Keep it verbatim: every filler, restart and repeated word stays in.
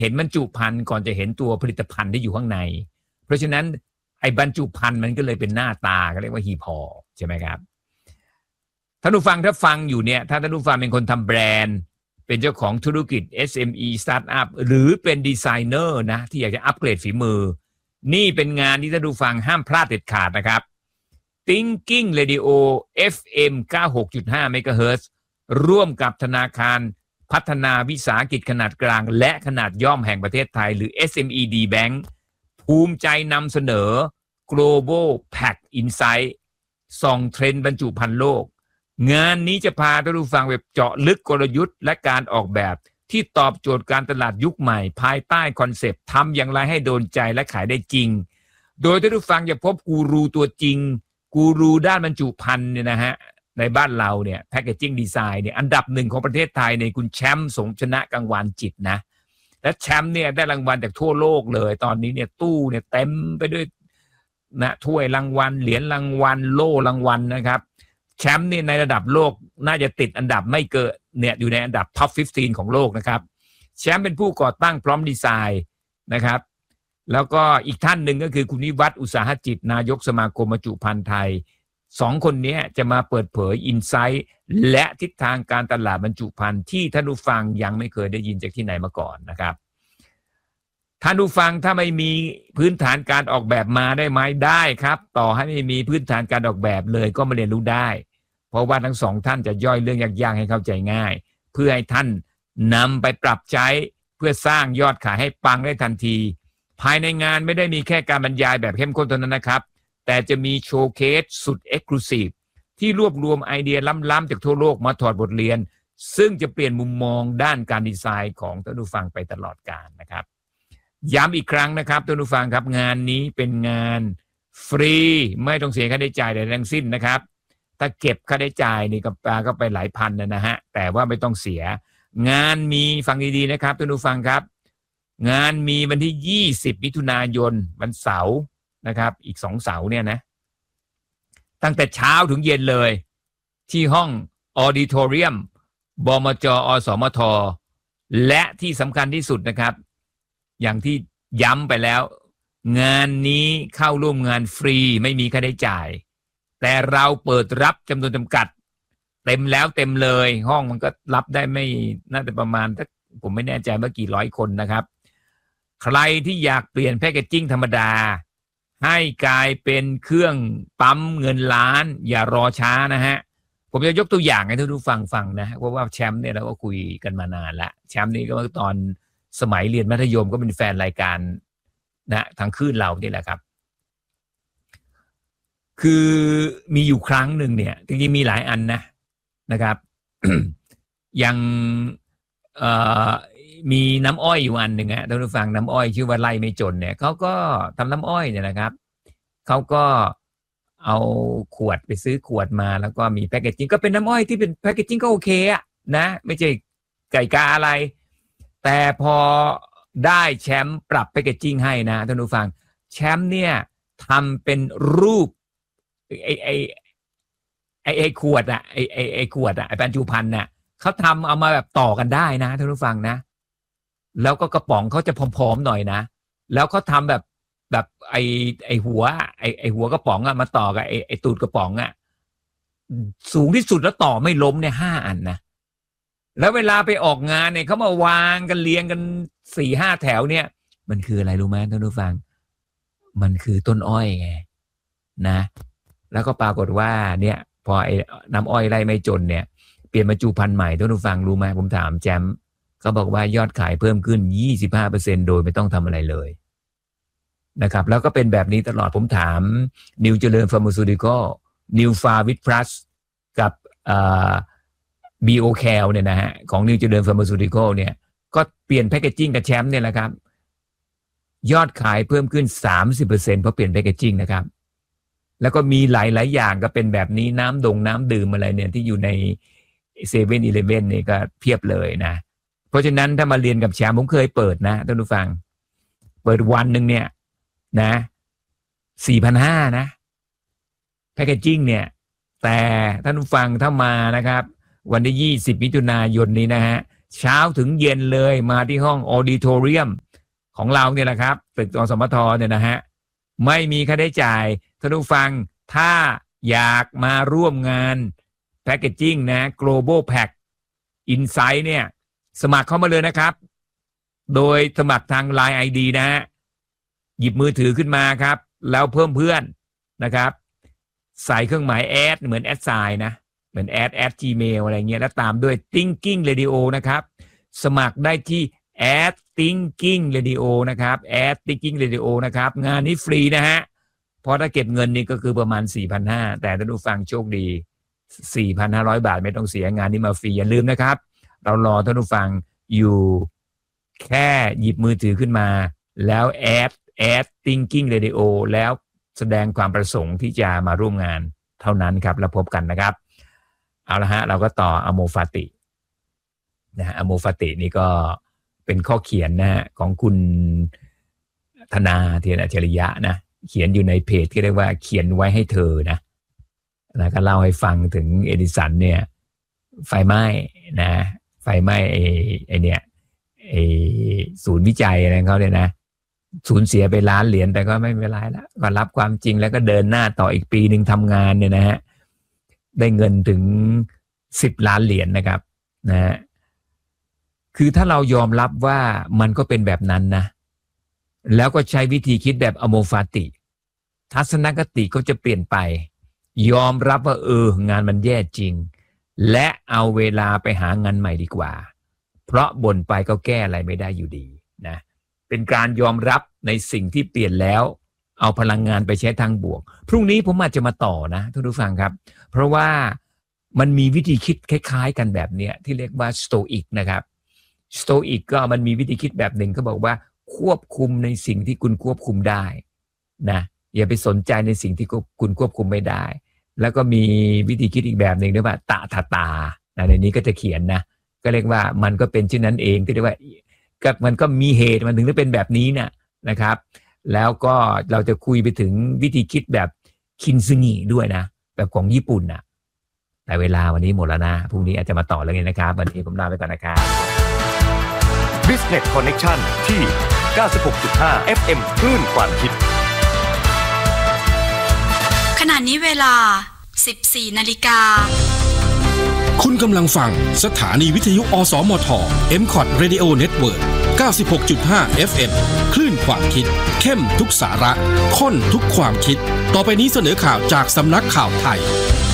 เห็นบรรจุภัณฑ์ก่อนจะเห็นตัวผลิตภัณฑ์ที่อยู่ข้างในเพราะฉะนั้นไอ้บรรจุภัณฑ์มันก็เลยเป็นหน้าตาก็เรียกว่าฮีพอใช่ไหมครับท่านผู้ฟังถ้าฟังอยู่เนี่ยถ้าท่านผู้ฟังเป็นคนทำแบรนด์เป็นเจ้าของธุรกิจ เอส เอ็ม อี Startup หรือเป็นดีไซเนอร์นะที่อยากจะอัปเกรดฝีมือนี่เป็นงานที่ท่านผู้ฟังห้ามพลาดเด็ดขาดนะครับ Thinking Radio เอฟ เอ็ม เก้าสิบหกจุดห้า เมกะเฮิรตซ์ร่วมกับธนาคารพัฒนาวิสาหกิจขนาดกลางและขนาดย่อมแห่งประเทศไทยหรือ เอส เอ็ม อี ดี Bank ภูมิใจนำเสนอ Global Pack Insight ส่องเทรนด์บรรจุภัณฑ์โลกงานนี้จะพาท่านผู้ฟังแบบเจาะลึกกลยุทธ์และการออกแบบที่ตอบโจทย์การตลาดยุคใหม่ภายใต้คอนเซปต์ทำอย่างไรให้โดนใจและขายได้จริงโดยท่านผู้ฟังจะพบกูรูตัวจริงกูรูด้านบรรจุภัณฑ์เนี่ยนะฮะในบ้านเราเนี่ยแพคเกจจิ้งดีไซน์เนี่ยอันดับหนึ่งของประเทศไทยในคุณแชมป์สมชนะกังวานจิตนะและแชมป์เนี่ยได้รางวัลจากทั่วโลกเลยตอนนี้เนี่ยตู้เนี่ยเต็มไปด้วยนะถ้วยรางวัลเหรียญรางวัลโล่รางวัลนะครับแชมป์เนี่ยในระดับโลกน่าจะติดอันดับไม่เกินเนี่ยอยู่ในอันดับท็อปสิบห้าของโลกนะครับแชมป์เป็นผู้ก่อตั้งพร้อมดีไซน์นะครับแล้วก็อีกท่านหนึ่งก็คือคุณวิวัฒน์อุตสาหจิตนายกสมาคมบรรจุภัณฑ์ไทยสองคนนี้จะมาเปิดเผยอินไซต์และทิศทางการตลาดบรรจุภัณฑ์ที่ท่านผู้ฟังยังไม่เคยได้ยินจากที่ไหนมาก่อนนะครับท่านผู้ฟังถ้าไม่มีพื้นฐานการออกแบบมาได้ไหมได้ครับต่อให้ไม่มีพื้นฐานการออกแบบเลยก็มาเรียนรู้ได้เพราะว่าทั้งสองท่านจะย่อยเรื่องยากๆให้เข้าใจง่ายเพื่อให้ท่านนำไปปรับใช้เพื่อสร้างยอดขายให้ปังได้ทันทีภายในงานไม่ได้มีแค่การบรรยายแบบเข้มข้นเท่านั้นนะครับแต่จะมีโชว์เคสสุดเอ็กซ์คลูซีฟที่รวบรวมไอเดียล้ำๆจากทั่วโลกมาถอดบทเรียนซึ่งจะเปลี่ยนมุมมองด้านการดีไซน์ของท่านผู้ฟังไปตลอดกาลนะครับย้ำอีกครั้งนะครับท่านผู้ฟังครับงานนี้เป็นงานฟรีไม่ต้องเสียค่าใช้จ่ายใดทั้งสิ้นนะครับถ้าเก็บค่าใช้จ่ายนี่ก็ปาก็ไปหลายพันนะฮะแต่ว่าไม่ต้องเสียงานมีฟังดีๆนะครับท่านผู้ฟังครับงานมีวันที่ยี่สิบมิถุนายนวันเสาร์นะครับอีกสองเสาร์เนี่ยนะตั้งแต่เช้าถึงเย็นเลยที่ห้องออดิทอเรียมบมจอสมทและที่สำคัญที่สุดนะครับอย่างที่ย้ำไปแล้วงานนี้เข้าร่วมงานฟรีไม่มีค่าใช้จ่ายแต่เราเปิดรับจำนวนจำกัดเต็มแล้วเต็มเลยห้องมันก็รับได้ไม่น่าจะประมาณถ้าผมไม่แน่ใจเมื่อกี่ร้อยคนนะครับใครที่อยากเปลี่ยนแพคเกจจิ้งธรรมดาให้กลายเป็นเครื่องปั๊มเงินล้านอย่ารอช้านะฮะผมจะยกตัวอย่างให้ท่านผู้ฟังฟังนะเพราะว่าแชมป์เนี่ยเราก็คุยกันมานานละแชมป์นี่ก็ตอนสมัยเรียนมัธยมก็เป็นแฟนรายการนะทางคลื่นเรานี่แหละครับคือมีอยู่ครั้งหนึ่งเนี่ยจริงๆมีหลายอันนะนะครับ ยังเอ่อมีน้ำอ้อยอยู่อันหนึ่งฮะท่านผู้ฟังน้ำอ้อยชื่อว่าไล่ไม่จนเนี่ยเขาก็ทำน้ำอ้อยเนี่ยนะครับเขาก็เอาขวดไปซื้อขวดมาแล้วก็มีแพคเกจจิ้งก็เป็นน้ำอ้อยที่เป็นแพคเกจจิ้งก็โอเคอะนะไม่ใช่ไก่กาอะไรแต่พอได้แชมป์ปรับแพคเกจจิ้งให้นะท่านผู้ฟังแชมป์เนี่ยทำเป็นรูปไอ้ไอ้ไอ้ไอ้ขวดอะไอ้ไอ้ไอ้ขวดอะไอ้บรรจุภัณฑ์น่ะเขาทำเอามาแบบต่อกันได้นะท่านผู้ฟังนะแล้วก็กระป๋องเขาจะผอมๆหน่อยนะแล้วเขาทำแบบแบบไอ้ไอ้หัวไอ้ไอ้หัวกระป๋องอะมาต่อกับไอ้ไอ้ตูดกระป๋องอะสูงที่สุดแล้วต่อไม่ล้มเนี่ยห้าอันนะแล้วเวลาไปออกงานเนี่ยเขามาวางกันเรียงกันสี่ห้าแถวเนี่ยมันคืออะไรรู้ไหมท่านผู้ฟังมันคือต้นอ้อยไงนะแล้วก็ปรากฏว่าเนี่ยพอไอ้น้ำอ้อยไล่ไม่จนเนี่ยเปลี่ยนบรรจุภัณฑ์ใหม่ท่านผู้ฟังรู้ไหมผมถามแจมเขาบอกว่ายอดขายเพิ่มขึ้น ยี่สิบห้าเปอร์เซ็นต์ โดยไม่ต้องทำอะไรเลยนะครับแล้วก็เป็นแบบนี้ตลอดผมถามนิวเจริญฟาร์มาซูติคอลนิวฟาวิทพลัสกับอ่าบีโอแคลเนี่ยนะฮะของนิวเจริญฟาร์มาซูติคอลเนี่ยก็เปลี่ยนแพคเกจจิ้งกับแชมป์เนี่ยแหละครับยอดขายเพิ่มขึ้น สามสิบเปอร์เซ็นต์ เพราะเปลี่ยนแพคเกจจิ้งนะครับแล้วก็มีหลายๆอย่างก็เป็นแบบนี้น้ำดงน้ำดื่มอะไรเนี่ยที่อยู่ในเซเว่นอีเลฟเว่นนี่ก็เพียบเลยนะเพราะฉะนั้นถ้ามาเรียนกับแชมป์ผมเคยเปิดนะท่านผู้ฟังเปิดวันหนึ่งเนี่ยนะ สี่พันห้าร้อย นะแพคเกจจิ้งเนี่ยแต่ท่านผู้ฟังถ้ามานะครับวันที่ยี่สิบมิถุนายนนี้นะฮะเช้าถึงเย็นเลยมาที่ห้องออดิโทเรียมของเราเนี่ยแหละครับตึกอสมทเนี่ยนะฮะไม่มีค่าใช้จ่ายท่านผู้ฟังถ้าอยากมาร่วมงานแพคเกจจิ้งนะ Global Pack Insight เนี่ยสมัครเข้ามาเลยนะครับโดยสมัครทาง ไลน์ ไอ ดี นะฮะหยิบมือถือขึ้นมาครับแล้วเพิ่มเพื่อนนะครับใส่เครื่องหมายแอดเหมือนแอดไซน์นะเหมือนแอดแอด Gmail อะไรเงี้ยแล้วตามด้วย Thinking Radio นะครับสมัครได้ที่แอด Thinking Radio นะครับแอด Thinking Radio นะครับงานนี้ฟรีนะฮะเพราะถ้าเก็บเงินนี่ก็คือประมาณ สี่พันห้าร้อย แต่ท่านผู้ฟังโชคดี สี่พันห้าร้อย บาทไม่ต้องเสียงานนี้มาฟรีอย่าลืมนะครับเรารอท่านผู้ฟังอยู่แค่หยิบมือถือขึ้นมาแล้วแอดแอด Thinking Radio แล้วแสดงความประสงค์ที่จะมาร่วมงานเท่านั้นครับแล้วพบกันนะครับเอาละฮะเราก็ต่ออโมฟาตินะฮะอโมฟาตินี่ก็เป็นข้อเขียนนะฮะของคุณธนาเทียนอัจฉริยะนะเขียนอยู่ในเพจที่เรียกว่าเขียนไว้ให้เธอนะแล้วก็เล่าให้ฟังถึงเอดิสันเนี่ยไฟไหม้นะไฟไหม้ไอ้ไอ้เนี่ยไอ้ศูนย์วิจัยอะไรเขาเนี่ยนะสูญเสียไปล้านเหรียญแต่ก็ไม่เป็นไรแล้วก็รับความจริงแล้วก็เดินหน้าต่ออีกปีหนึ่งทำงานเนี่ยนะฮะได้เงินถึงสิบล้านเหรียญนะครับนะฮะคือถ้าเรายอมรับว่ามันก็เป็นแบบนั้นนะแล้วก็ใช้วิธีคิดแบบอโมฟาติทัศนคติก็จะเปลี่ยนไปยอมรับว่าเอองานมันแย่จริงและเอาเวลาไปหางานใหม่ดีกว่าเพราะบ่นไปก็แก้อะไรไม่ได้อยู่ดีนะเป็นการยอมรับในสิ่งที่เปลี่ยนแล้วเอาพลังงานไปใช้ทางบวกพรุ่งนี้ผมอาจจะมาต่อนะทุกท่านฟังครับเพราะว่ามันมีวิธีคิดคล้ายๆกันแบบเนี้ยที่เรียกว่าสโตอิกนะครับสโตอิกก็มันมีวิธีคิดแบบหนึ่งเขาบอกว่าควบคุมในสิ่งที่คุณควบคุมได้นะอย่าไปสนใจในสิ่งที่คุณควบคุมไม่ได้แล้วก็มีวิธีคิดอีกแบบหนึ่งด้วยว่าตะทาตาในนี้ก็จะเขียนนะก็เรียกว่ามันก็เป็นเช่นนั้นเองที่เรียกว่าก็มันก็มีเหตุมันถึงได้เป็นแบบนี้เนี่ยนะครับแล้วก็เราจะคุยไปถึงวิธีคิดแบบคินซึงิด้วยนะแบบของญี่ปุ่นนะแต่เวลาวันนี้หมดแล้วนะพรุ่งนี้อาจจะมาต่อเรื่องนี้นะครับวันนี้ผมลาไปก่อนนะครับ Business Connection ที่ เก้าสิบหกจุดห้า เอฟ เอ็ม คลื่นความคิดขณะนี้เวลา สิบสี่นาฬิกาคุณกำลังฟังสถานีวิทยุอสมท เอ็ม คอท Radio Network เก้าสิบหกจุดห้า เอฟ เอ็ม คลื่นความคิดเข้มทุกสาระข้นทุกความคิดต่อไปนี้เสนอข่าวจากสำนักข่าวไทย